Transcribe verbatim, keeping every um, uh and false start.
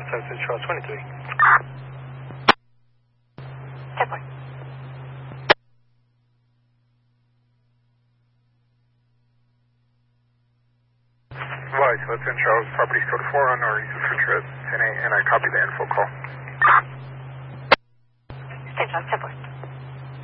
Southwest Charles twenty-three. Airport. Right, so it's in Charles, property code four on our user trip, and I, and I copy the info call.